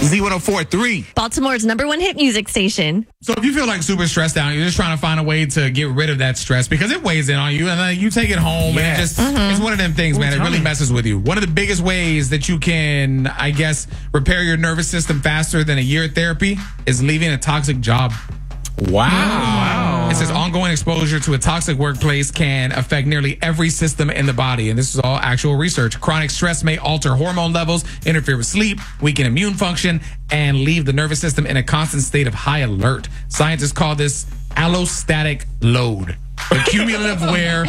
Z104.3. Baltimore's #1 hit music station. So if you feel like super stressed out, you're just trying to find a way to get rid of that stress because it weighs in on you, and then you take it home, and it just it's one of them things, man. It really messes with you. One of the biggest ways that you can, I guess, repair your nervous system faster than a year of therapy is leaving a toxic job. Wow. It says ongoing exposure to a toxic workplace can affect nearly every system in the body. And this is all actual research. Chronic stress may alter hormone levels, interfere with sleep, weaken immune function, and leave the nervous system in a constant state of high alert. Scientists call this allostatic load. The cumulative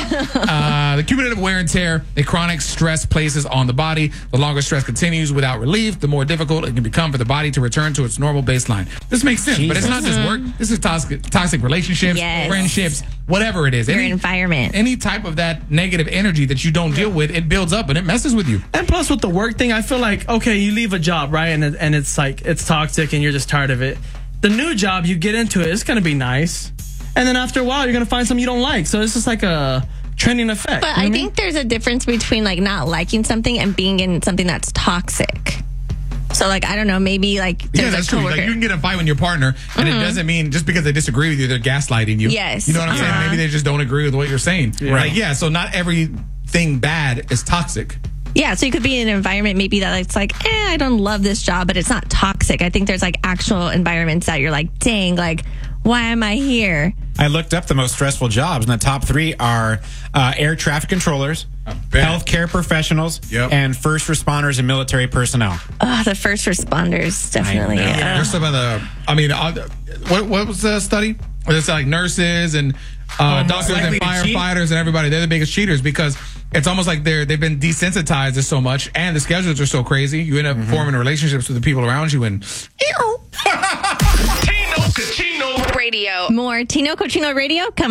wear and tear that chronic stress places on the body. The longer stress continues without relief, the more difficult it can become for the body to return to its normal baseline. This makes sense, but it's not just work. This is toxic relationships, friendships, whatever it is. Your environment. Any type of that negative energy that you don't deal with, it builds up and it messes with you. And plus with the work thing, I feel like, okay, you leave a job, right? And it's like, it's toxic and you're just tired of it. The new job, you get into it, it's going to be nice. And then after a while, you're going to find something you don't like. So it's just like a trending effect. But I think there's a difference between like not liking something and being in something that's toxic. So like, I don't know, maybe like yeah, that's true. Like you can get in a fight with your partner, and it doesn't mean just because they disagree with you, they're gaslighting you. Yes. You know what I'm saying? Maybe they just don't agree with what you're saying. Yeah. Right? Yeah. So not everything bad is toxic. Yeah, so you could be in an environment maybe that it's like, I don't love this job, but it's not toxic. I think there's like actual environments that you're like, dang, like, why am I here? I looked up the most stressful jobs, and the top 3 are air traffic controllers, healthcare professionals, and first responders and military personnel. Oh, the first responders, definitely. There's some of the, what was the study? It's like nurses and doctors and firefighters and everybody. They're the biggest cheaters because it's almost like they've been desensitized to so much, and the schedules are so crazy. You end up forming relationships with the people around you, and Tino Cochino Radio. More Tino Cochino Radio coming